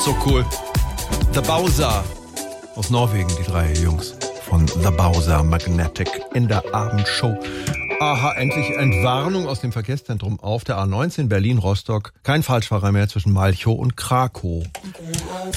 So cool. The Bowser aus Norwegen, die 3 Jungs von The Bowser Magnetic in der Abendshow. Aha, endlich Entwarnung aus dem Verkehrszentrum auf der A19 Berlin-Rostock. Kein Falschfahrer mehr zwischen Malchow und Krakow.